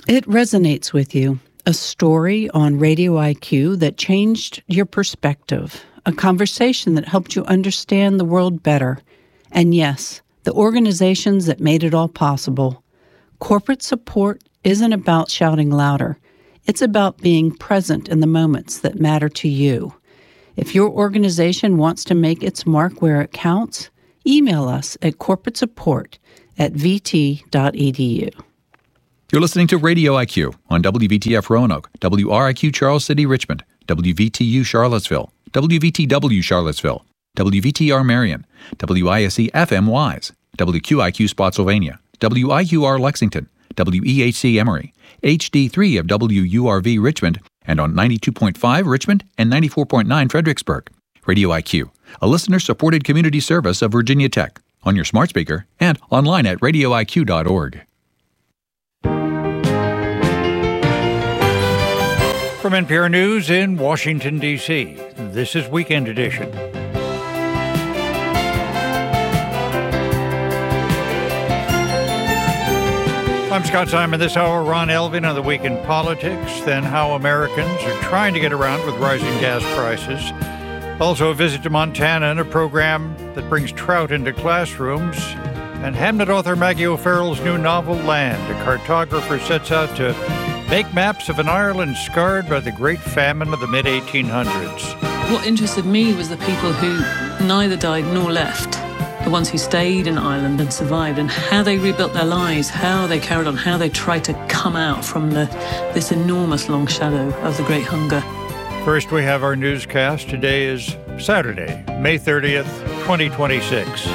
It resonates with you. A story on Radio IQ that changed your perspective. A conversation that helped you understand the world better. And yes, the organizations that made it all possible. Corporate support isn't about shouting louder. It's about being present in the moments that matter to you. If your organization wants to make its mark where it counts, email us at corporatasupport@vt.edu. You're listening to Radio IQ on WVTF Roanoke, WRIQ Charles City Richmond, WVTU Charlottesville, WVTW Charlottesville, WVTR Marion, WISE FM Wise, WQIQ Spotsylvania, WIUR Lexington, WEHC Emory, HD3 of WURV Richmond, and on 92.5 Richmond and 94.9 Fredericksburg. Radio IQ, a listener-supported community service of Virginia Tech, on your smart speaker and online at radioiq.org. From NPR News in Washington, D.C., this is Weekend Edition. I'm Scott Simon. This hour, Ron Elvin on the Week in Politics, then how Americans are trying to get around with rising gas prices. Also a visit to Montana and a program that brings trout into classrooms. And Hamnet author Maggie O'Farrell's new novel, Land. A cartographer sets out to make maps of an Ireland scarred by the Great Famine of the mid-1800s. What interested me was the people who neither died nor left. The ones who stayed in Ireland and survived, and how they rebuilt their lives, how they carried on, how they tried to come out from this enormous long shadow of the Great Hunger. First, we have our newscast. Today is Saturday, May 30th, 2026.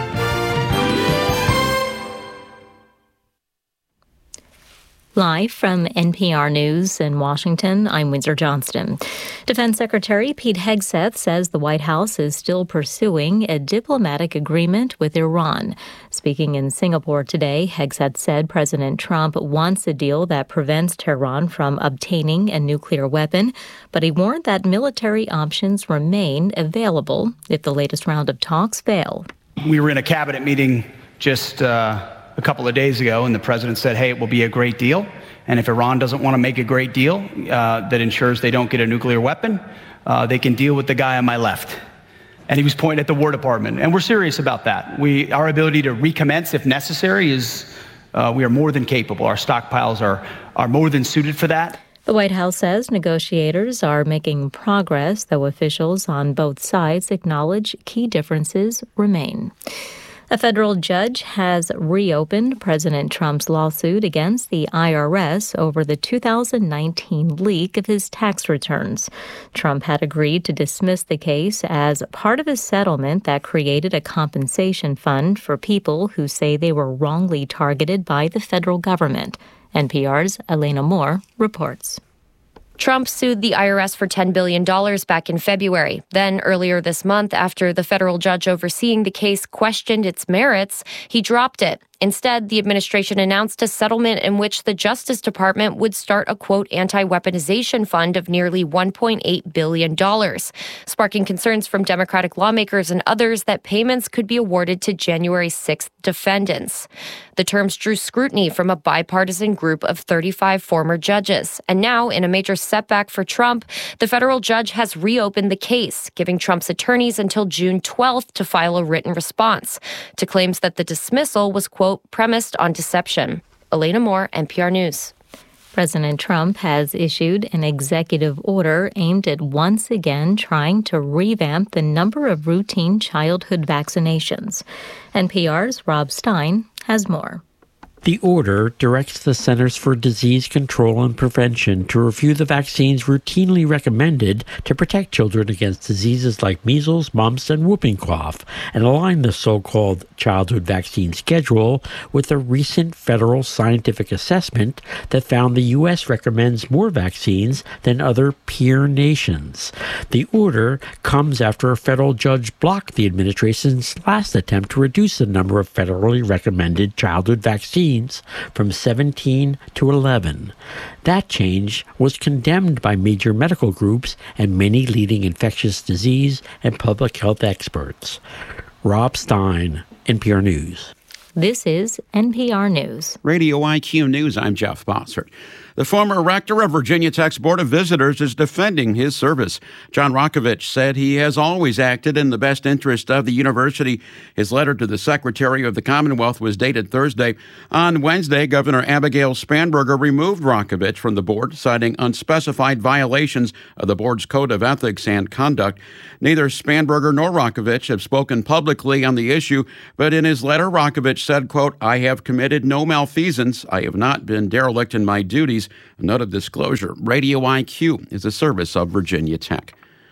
Live from NPR News in Washington, I'm Windsor Johnston. Defense Secretary Pete Hegseth says the White House is still pursuing a diplomatic agreement with Iran. Speaking in Singapore today, Hegseth said President Trump wants a deal that prevents Tehran from obtaining a nuclear weapon, but he warned that military options remain available if the latest round of talks fail. We were in a cabinet meeting just a couple of days ago, and the president said, hey, it will be a great deal. And if Iran doesn't want to make a great deal that ensures they don't get a nuclear weapon, they can deal with the guy on my left. And he was pointing at the War Department. And we're serious about that. Our ability to recommence if necessary is, we are more than capable. Our stockpiles are more than suited for that. The White House says negotiators are making progress, though officials on both sides acknowledge key differences remain. A federal judge has reopened President Trump's lawsuit against the IRS over the 2019 leak of his tax returns. Trump had agreed to dismiss the case as part of a settlement that created a compensation fund for people who say they were wrongly targeted by the federal government. NPR's Elena Moore reports. Trump sued the IRS for $10 billion back in February. Then, earlier this month, after the federal judge overseeing the case questioned its merits, he dropped it. Instead, the administration announced a settlement in which the Justice Department would start a, quote, anti-weaponization fund of nearly $1.8 billion, sparking concerns from Democratic lawmakers and others that payments could be awarded to January 6th defendants. The terms drew scrutiny from a bipartisan group of 35 former judges. And now, in a major setback for Trump, the federal judge has reopened the case, giving Trump's attorneys until June 12th to file a written response to claims that the dismissal was, quote, premised on deception. Elena Moore, NPR News. President Trump has issued an executive order aimed at once again trying to revamp the number of routine childhood vaccinations. NPR's Rob Stein has more. The order directs the Centers for Disease Control and Prevention to review the vaccines routinely recommended to protect children against diseases like measles, mumps, and whooping cough, and align the so-called childhood vaccine schedule with a recent federal scientific assessment that found the U.S. recommends more vaccines than other peer nations. The order comes after a federal judge blocked the administration's last attempt to reduce the number of federally recommended childhood vaccines from 17 to 11. That change was condemned by major medical groups and many leading infectious disease and public health experts. Rob Stein, NPR News. This is NPR News. Radio IQ News, I'm Jeff Bossert. The former rector of Virginia Tech's Board of Visitors is defending his service. John Rakovich said he has always acted in the best interest of the university. His letter to the Secretary of the Commonwealth was dated Thursday. On Wednesday, Governor Abigail Spanberger removed Rakovich from the board, citing unspecified violations of the board's code of ethics and conduct. Neither Spanberger nor Rakovich have spoken publicly on the issue, but in his letter, Rakovich said, quote, "I have committed no malfeasance. I have not been derelict in my duties." A note of disclosure. Radio IQ is a service of Virginia Tech.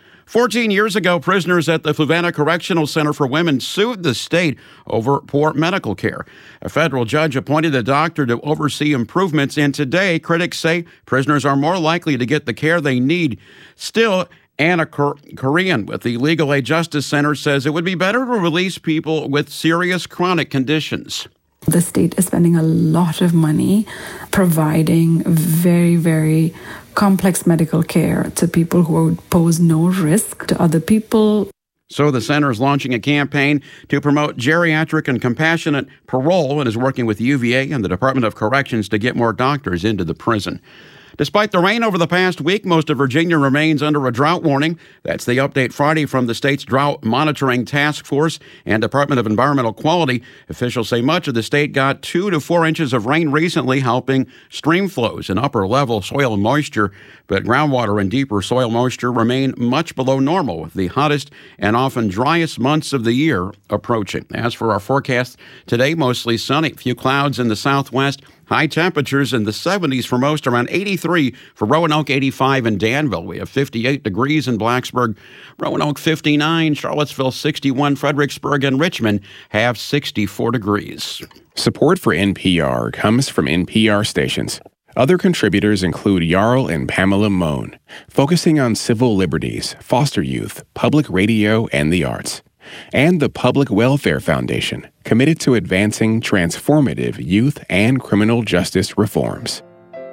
14 years ago, prisoners at the Fluvanna Correctional Center for Women sued the state over poor medical care. A federal judge appointed a doctor to oversee improvements, and today critics say prisoners are more likely to get the care they need. Still, Anna Korean with the Legal Aid Justice Center says it would be better to release people with serious chronic conditions. The state is spending a lot of money providing very, very complex medical care to people who would pose no risk to other people. So the center is launching a campaign to promote geriatric and compassionate parole and is working with UVA and the Department of Corrections to get more doctors into the prison. Despite the rain over the past week, most of Virginia remains under a drought warning. That's the update Friday from the state's Drought Monitoring Task Force and Department of Environmental Quality. Officials say much of the state got 2 to 4 inches of rain recently, helping stream flows and upper-level soil moisture. But groundwater and deeper soil moisture remain much below normal, with the hottest and often driest months of the year approaching. As for our forecast, today mostly sunny, few clouds in the southwest. High temperatures in the 70s for most, around 83 for Roanoke, 85 in Danville. We have 58 degrees in Blacksburg, Roanoke 59, Charlottesville 61, Fredericksburg and Richmond have 64 degrees. Support for NPR comes from NPR stations. Other contributors include Jarl and Pamela Mohn, focusing on civil liberties, foster youth, public radio, and the arts. And the Public Welfare Foundation, committed to advancing transformative youth and criminal justice reforms.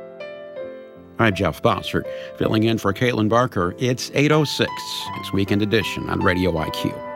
I'm Jeff Bossert, filling in for Caitlin Barker. It's 8:06, this Weekend Edition on Radio IQ.